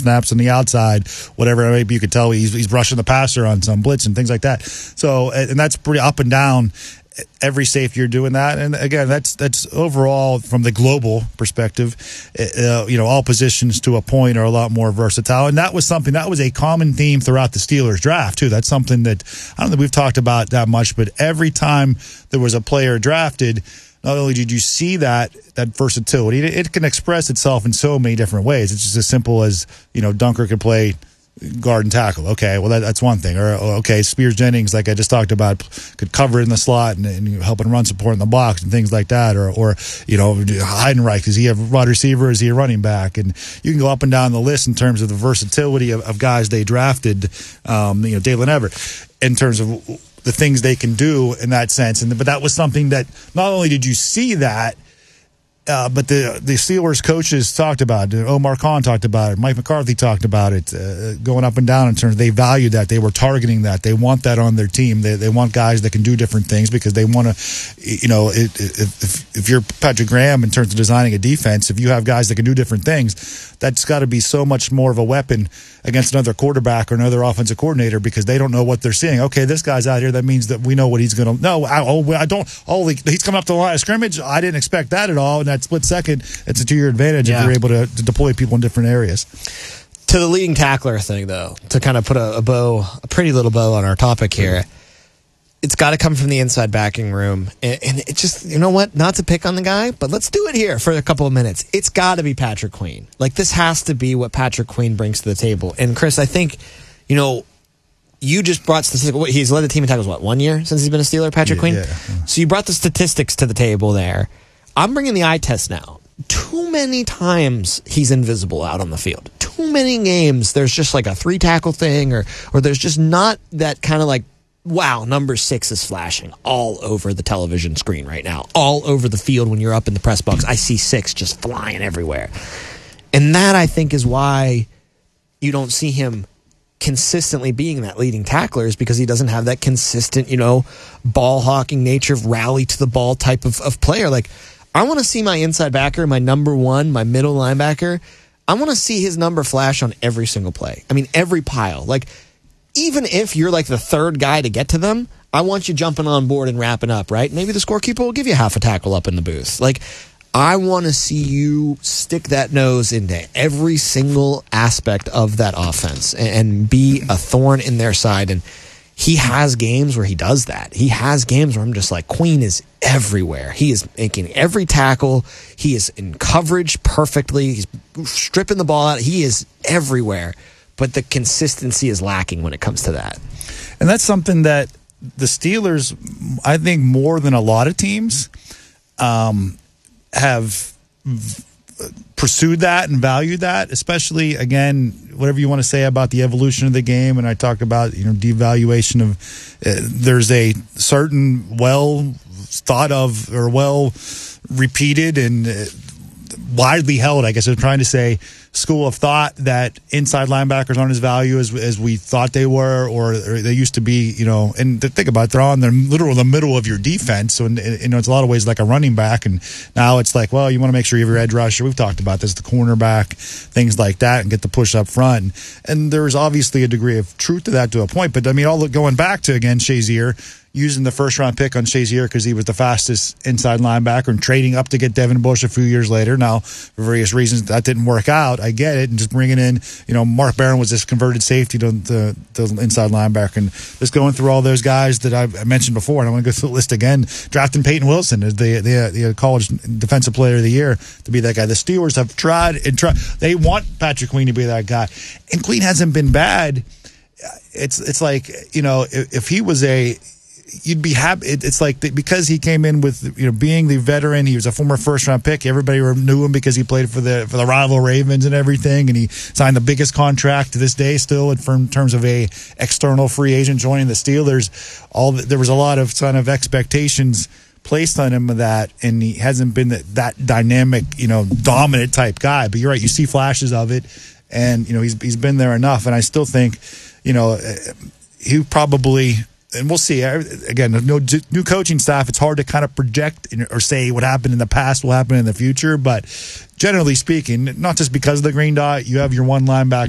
snaps on the outside, whatever. Maybe you could tell he's rushing the passer on some blitz and things like that. So, and that's pretty up and down. Every safety you're doing that, and again, that's overall from the global perspective. All positions to a point are a lot more versatile, and that was a common theme throughout the Steelers draft too. That's something that I don't think we've talked about that much, but every time there was a player drafted, not only did you see that versatility, it can express itself in so many different ways. It's just as simple as Dunker could play guard and tackle. Okay, well that's one thing. Or okay, Spears Jennings, like I just talked about, could cover in the slot and help and run support in the box and things like that. Or Heidenreich, is he a wide receiver? Is he a running back? And you can go up and down the list in terms of the versatility of guys they drafted. Dalen Everett, in terms of the things they can do in that sense. But that was something that not only did you see that, but the Steelers coaches talked about it. Omar Khan talked about it. Mike McCarthy talked about it, going up and down in terms of they value that. They were targeting that. They want that on their team. They want guys that can do different things because they want to, if you're Patrick Graham in terms of designing a defense, if you have guys that can do different things, that's got to be so much more of a weapon against another quarterback or another offensive coordinator because they don't know what they're seeing. Okay, this guy's out here. That means that we know what he's going to. No, I don't. He's coming up to the line of scrimmage. I didn't expect that at all. And that split second, it's to your advantage if you're able to deploy people in different areas. To the leading tackler thing, though, to kind of put a pretty little bow on our topic here, it's got to come from the inside backing room. And it just, you know what? Not to pick on the guy, but let's do it here for a couple of minutes. It's got to be Patrick Queen. Like, this has to be what Patrick Queen brings to the table. And, Chris, I think, you just brought statistics. He's led the team in tackles, 1 year since he's been a Steeler, Patrick Queen? Yeah. So you brought the statistics to the table there. I'm bringing the eye test now. Too many times he's invisible out on the field. Too many games there's just like a 3-tackle thing or there's just not that kind of like, wow, number 6 is flashing all over the television screen right now. All over the field when you're up in the press box. I see 6 just flying everywhere. And that, I think, is why you don't see him consistently being that leading tackler, is because he doesn't have that consistent, ball hawking nature, of rally to the ball type of player. Like, I want to see my inside backer, my number 1, my middle linebacker. I want to see his number flash on every single play. I mean, every pile. Like, even if you're like the third guy to get to them, I want you jumping on board and wrapping up, right? Maybe the scorekeeper will give you half a tackle up in the booth. Like, I want to see you stick that nose into every single aspect of that offense and be a thorn in their side. And he has games where he does that. He has games where I'm just like, Queen is everywhere. He is making every tackle. He is in coverage perfectly. He's stripping the ball out. He is everywhere. But the consistency is lacking when it comes to that. And that's something that the Steelers, I think more than a lot of teams, have pursued that and valued that, especially, again, whatever you want to say about the evolution of the game. And I talked about, devaluation of there's a certain well thought of or well repeated and widely held, I guess I'm trying to say, school of thought that inside linebackers aren't as valued as we thought they were, or they used to be, and think about it, they're on the middle of your defense. So, it's a lot of ways like a running back. And now it's like, well, you want to make sure you have your edge rusher. We've talked about this, the cornerback, things like that, and get the push up front. And there's obviously a degree of truth to that to a point. But, going back to, again, Shazier, using the first-round pick on Shazier because he was the fastest inside linebacker and trading up to get Devin Bush a few years later. Now, for various reasons, that didn't work out. I get it. And just bringing in, Mark Barron was this converted safety to the inside linebacker. And just going through all those guys that I mentioned before, and I want to go through the list again, drafting Peyton Wilson as the college defensive player of the year to be that guy. The Steelers have tried. They want Patrick Queen to be that guy. And Queen hasn't been bad. It's like, if he was you'd be happy. It's like because he came in with being the veteran. He was a former first-round pick. Everybody knew him because he played for the rival Ravens and everything, and he signed the biggest contract to this day still in terms of a external free agent joining the Steelers. There was a lot of kind of expectations placed on him of that, and he hasn't been that dynamic, dominant type guy. But you're right, you see flashes of it, and he's been there enough. And I still think he probably. And we'll see. Again, no new coaching staff. It's hard to kind of project or say what happened in the past will happen in the future. But generally speaking, not just because of the green dot, you have your one linebacker